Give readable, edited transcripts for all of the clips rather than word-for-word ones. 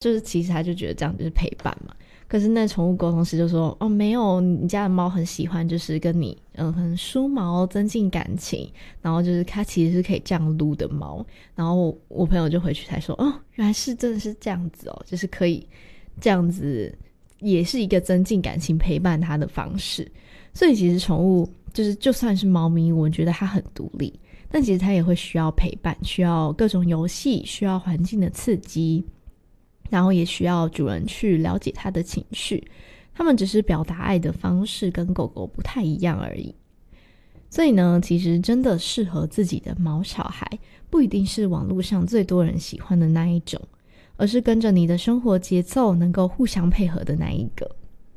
就是其实他就觉得这样就是陪伴嘛。可是那宠物沟通师就说没有，你家的猫很喜欢就是跟你很梳毛增进感情，然后就是它其实是可以这样撸的猫。然后我朋友就回去才说原来是真的是这样子就是可以这样子，也是一个增进感情陪伴它的方式。所以其实宠物就是就算是猫咪，我觉得它很独立，但其实它也会需要陪伴，需要各种游戏，需要环境的刺激，然后也需要主人去了解它的情绪。它们只是表达爱的方式跟狗狗不太一样而已。所以呢，其实真的适合自己的毛小孩不一定是网络上最多人喜欢的那一种，而是跟着你的生活节奏能够互相配合的那一个。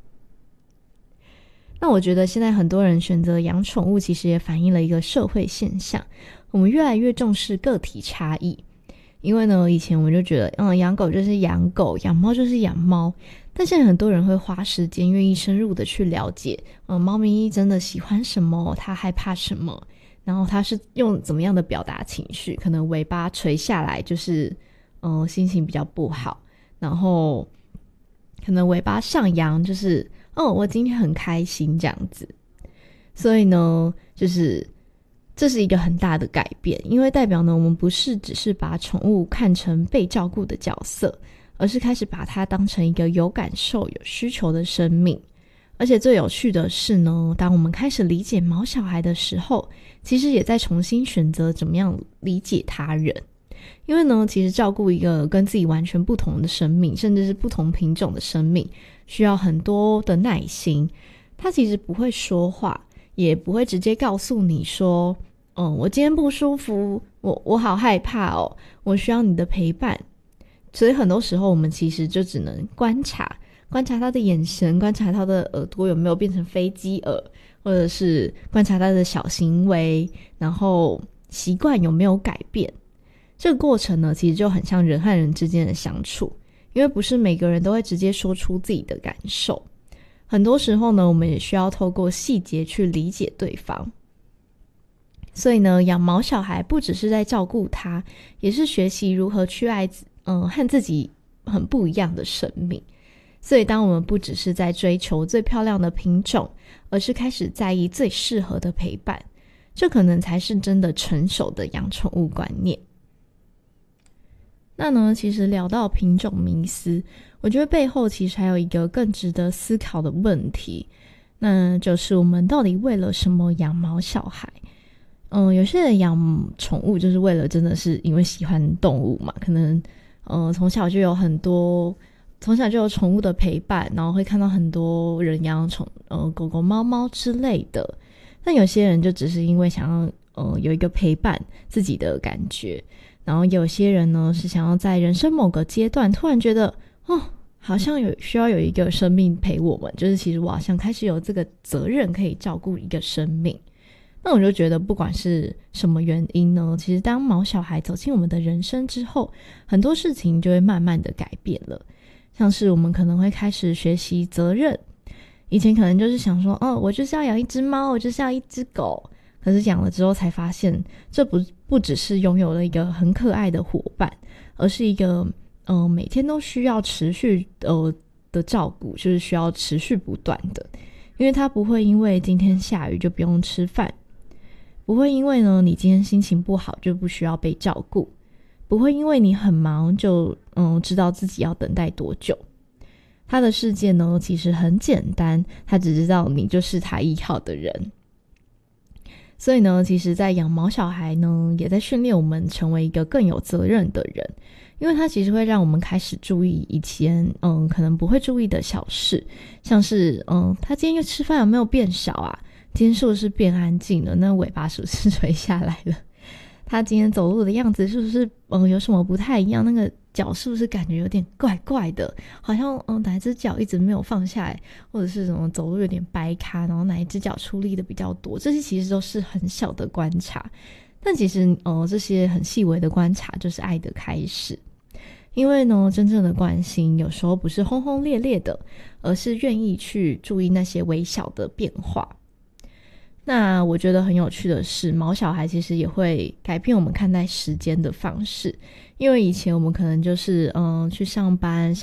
那我觉得现在很多人选择养宠物，其实也反映了一个社会现象，我们越来越重视个体差异。因为呢，以前我就觉得养狗就是养狗，养猫就是养猫，但现在很多人会花时间愿意深入的去了解猫咪真的喜欢什么，它害怕什么，然后它是用怎么样的表达情绪，可能尾巴垂下来就是心情比较不好，然后可能尾巴上扬就是我今天很开心这样子。所以呢，就是这是一个很大的改变，因为代表呢，我们不是只是把宠物看成被照顾的角色，而是开始把它当成一个有感受有需求的生命。而且最有趣的是呢，当我们开始理解毛小孩的时候，其实也在重新选择怎么样理解他人。因为呢，其实照顾一个跟自己完全不同的生命，甚至是不同品种的生命，需要很多的耐心。他其实不会说话，也不会直接告诉你说我今天不舒服，我好害怕我需要你的陪伴。所以很多时候我们其实就只能观察他的眼神，观察他的耳朵有没有变成飞机耳，或者是观察他的小行为，然后习惯有没有改变。这个过程呢，其实就很像人和人之间的相处，因为不是每个人都会直接说出自己的感受，很多时候呢，我们也需要透过细节去理解对方。所以呢，养毛小孩不只是在照顾他，也是学习如何去爱和自己很不一样的生命。所以当我们不只是在追求最漂亮的品种，而是开始在意最适合的陪伴，这可能才是真的成熟的养宠物观念。那呢，其实聊到品种迷思，我觉得背后其实还有一个更值得思考的问题，那就是我们到底为了什么养毛小孩？有些人养宠物就是为了真的是因为喜欢动物嘛，可能从小就有宠物的陪伴，然后会看到很多人养狗狗猫猫之类的。但有些人就只是因为想要有一个陪伴自己的感觉，然后有些人呢是想要在人生某个阶段突然觉得好像需要有一个生命陪我们，就是其实我好像开始有这个责任可以照顾一个生命。那我就觉得不管是什么原因呢，其实当毛小孩走进我们的人生之后，很多事情就会慢慢的改变了。像是我们可能会开始学习责任，以前可能就是想说我就是要养一只猫，我就是要一只狗，可是养了之后才发现，这不只是拥有了一个很可爱的伙伴，而是一个每天都需要持续的照顾，就是需要持续不断的。因为它不会因为今天下雨就不用吃饭，不会因为呢你今天心情不好就不需要被照顾，不会因为你很忙就知道自己要等待多久。他的世界呢其实很简单，他只知道你就是他依靠的人。所以呢，其实在养毛小孩呢，也在训练我们成为一个更有责任的人，因为它其实会让我们开始注意以前可能不会注意的小事，像是他今天又吃饭有没有变少啊，今天是不是变安静了，那尾巴是不是垂下来了，他今天走路的样子是不是有什么不太一样，那个脚是不是感觉有点怪怪的，好像哪一只脚一直没有放下来，或者是什么走路有点掰咖，然后哪一只脚出力的比较多，这些其实都是很小的观察。但其实这些很细微的观察就是爱的开始。因为呢，真正的关心有时候不是轰轰烈烈的，而是愿意去注意那些微小的变化。 那我觉得很有趣的是，毛小孩其实也会改变我们看待时间的方式。因为以前我们可能就是去上班